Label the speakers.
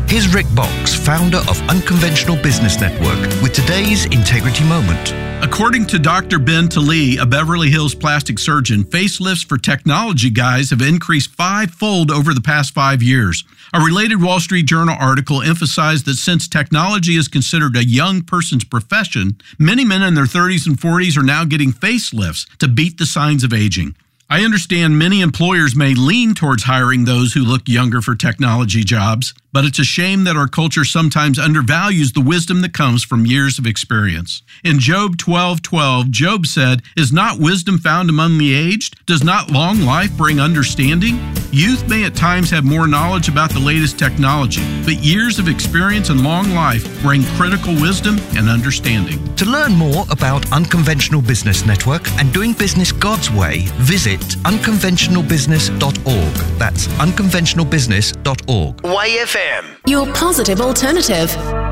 Speaker 1: Here's Rick Box, founder of Unconventional Business Network, with today's Integrity Moment.
Speaker 2: According to Dr. Ben Tali, a Beverly Hills plastic surgeon, facelifts for technology guys have increased 5-fold over the past 5 years. A related Wall Street Journal article emphasized that since technology is considered a young person's profession, many men in their 30s and 40s are now getting facelifts to beat the signs of aging. I understand many employers may lean towards hiring those who look younger for technology jobs, but it's a shame that our culture sometimes undervalues the wisdom that comes from years of experience. In Job 12:12, Job said, "Is not wisdom found among the aged? Does not long life bring understanding?" Youth may at times have more knowledge about the latest technology, but years of experience and long life bring critical wisdom and understanding.
Speaker 1: To learn more about Unconventional Business Network and doing business God's way, visit unconventionalbusiness.org. That's unconventionalbusiness.org.
Speaker 3: YFM.
Speaker 4: Your positive alternative.